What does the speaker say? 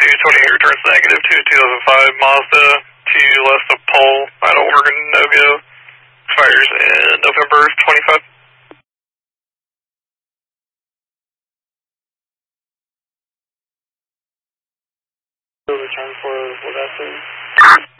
228 returns negative to 2005 Mazda to left of pole, Idle Oregon no-go, expires in November 25. Return for Leveson.